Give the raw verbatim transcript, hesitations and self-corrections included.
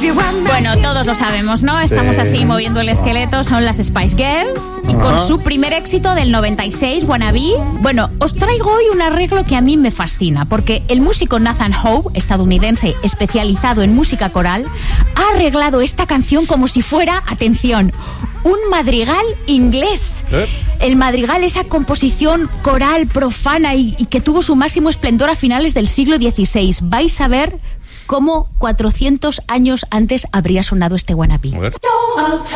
Bueno, todos lo sabemos, ¿no? Estamos Sí. así moviendo el esqueleto, son las Spice Girls. Y con Ajá. su primer éxito del noventa y seis, Wannabe. Bueno, os traigo hoy un arreglo que a mí me fascina, porque el músico Nathan Howe, estadounidense especializado en música coral, ha arreglado esta canción como si fuera, atención, un madrigal inglés. ¿Eh? El madrigal, esa composición coral profana y, y que tuvo su máximo esplendor a finales del siglo dieciséis. Vais a ver cómo cuatrocientos años antes habría sonado este Wannabe. A ver.